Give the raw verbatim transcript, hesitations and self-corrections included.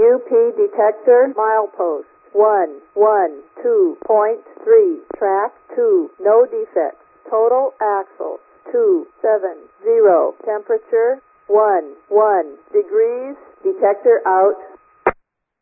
U P detector milepost one one two point three. Track two. No defects. Total axles two seven zero. Temperature one one degrees. Detector out.